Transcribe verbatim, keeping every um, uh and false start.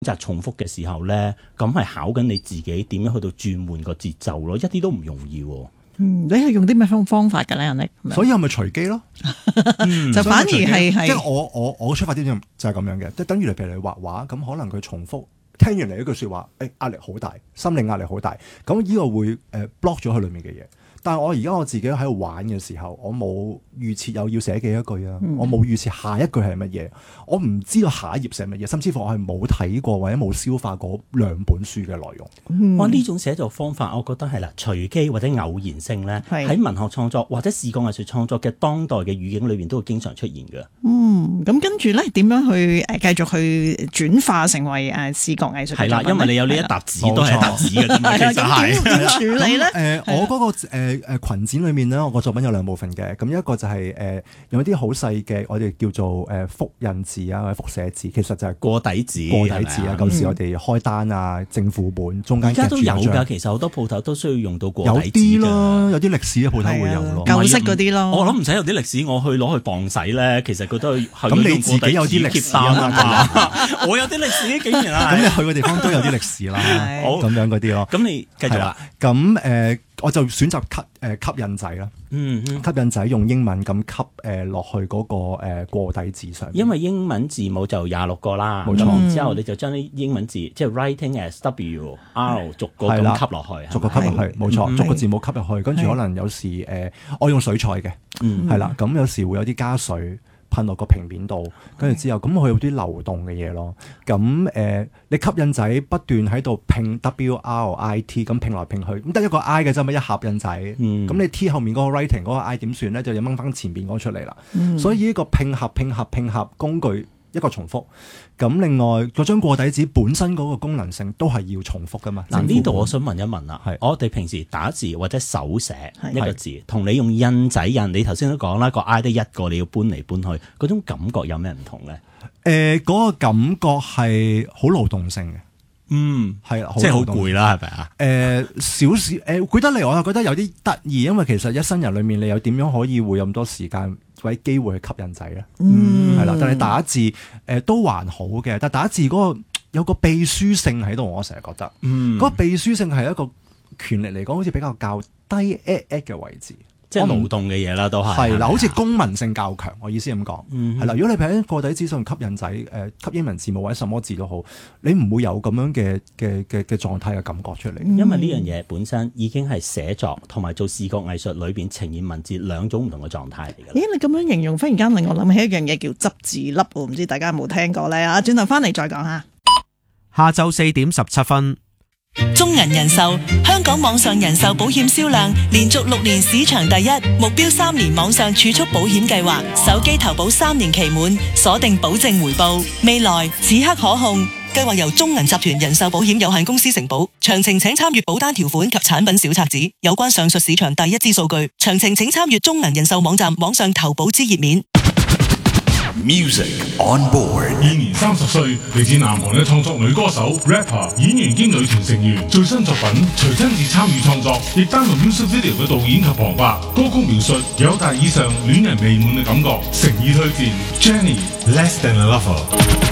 擇重複嘅時候咧，咁係考緊你自己點樣去到轉換個節奏咯，一啲都唔容易喎。 嗯，你係用啲咩方方法㗎咧，人哋？ 所以係咪隨機咯？ 嗯、就反而係係即係我我我出發點就係咁樣嘅，即係等於你譬如你畫畫咁，可能佢重複聽完嚟一句説話，誒、哎、壓力好大，心理壓力好大，咁呢個會誒 block 咗佢裡面嘅嘢。但係我而家我自己喺度玩嘅時候，我冇預設有要寫幾多句啊，嗯、我冇預設下一句係乜嘢，我唔知道下一頁寫乜嘢，甚至乎我係冇睇過或者冇消化過兩本書嘅內容。 嗯、哇！呢種寫作方法，我覺得係啦，隨機或者偶然性咧，喺是文學創作或者視覺藝術創作嘅當代嘅語境裏邊都會經常出現嘅。 嗯，咁跟住咧點樣去誒繼續去轉化成為誒視覺藝術？ 係啦，因為你有呢一沓紙都係一沓紙嘅啫嘛，其實係點處理咧？ 誒，我嗰個誒誒羣展裏面咧，我個作品有兩部分嘅，咁一個就係、是、誒、呃、用一啲好細嘅，我哋叫做誒複印字啊或者複寫字，其實就係過底紙， 過底紙啊。舊時我哋開單啊、政府本中間而家都有㗎， 夾住其實好多鋪頭都需要用到過有底紙啲咯，有啲歷史嘅鋪頭會有咯， 舊式嗰啲咯。 我諗唔使有啲歷史，我去攞去磅洗咧，其實佢都係咁你自己有啲歷史啊嘛， 我有啲歷史竟然啊， 咁你去嘅地方都有啲歷史啦，好咁樣嗰啲咯。 咁你繼續啦。 咁誒，我就選擇吸誒吸印仔啦。 嗯， 吸印仔用英文咁吸誒落去嗰個誒過底字上面， 因為英文字母就廿六個啦， 冇錯。 然之後你就將啲英文字即係 writing as W R 逐個咁吸落去， 逐個吸落去，冇錯，逐個字母吸入去，跟住可能有時誒，我用水彩嘅，係啦，咁有時會有啲加水噴落個平面度，跟住之後咁佢有啲流動嘅嘢咯。咁誒、呃，你吸印仔不斷喺度拼 W R I T 咁拼來拼去，咁得一個 I 嘅啫嘛，一盒印仔。咁、嗯、你 T 後面嗰個 writing 嗰個 I 點算咧？就要掹翻前邊嗰個出嚟啦。嗯、所以呢個拼合拼合拼合工具一個重複。咁另外嗰張過底紙本身嗰個功能性都係要重複噶嘛。 嗱，呢度我想問一問啦， 係我哋平時打字或者手寫一個字，同你用印仔印，你頭先都講啦，個 I 得一個，你要搬嚟搬去，嗰種感覺有咩唔同咧？ 誒、呃，嗰、那個感覺係好勞動性嘅， 嗯， 係啦， 即係好攰啦，係咪啊？誒， 少少誒，攰得嚟，我又覺得有啲得意，因為其實一生人裏面，你又點樣可以會有咁多時間或者機會去吸印仔咧？嗯，係啦，但係打字誒、呃、都還好嘅，但係打字嗰、那個有個秘書性喺度，我成日覺得，嗯，嗰個秘書性係一個權力嚟講，好似比較較低 at at 嘅位置。 即係勞動嘅嘢啦，都係係啦，好似公民性較強，我意思咁講，係啦、嗯哼。如果你喺個底紙上吸印仔，誒、呃、吸英文字母或者什麼字都好，你唔會有咁樣嘅嘅嘅嘅狀態嘅感覺出嚟。 因為呢樣嘢本身已經係寫作同埋做視覺藝術裏邊呈現文字兩種唔同嘅狀態嚟嘅。 咦，你咁樣形容，忽然間令我諗起一樣嘢叫執字粒喎，唔知大家有冇聽過咧？啊，轉頭翻嚟再講下。 下晝四點十七分。 中銀人壽香港網上人壽保險銷量連續六年市場第一，目標三年網上儲蓄保險計劃，手機投保三年期滿，鎖定保證回報，未來此刻可控。計劃由中銀集團人壽保險有限公司承保，詳情請參閱保單條款及產品小冊子。有關上述市場第一支數據，詳情請參閱中銀人壽網站網上投保之頁面。 Music on board。 現年三十歲，嚟自南韓嘅創作女歌手、rapper、演員兼女團成員，最新作品隨親自參與創作，亦擔任 music video 嘅導演及旁白。歌曲描述有達以上戀人未滿嘅感覺，誠意推薦 Jennie Less Than a Lover。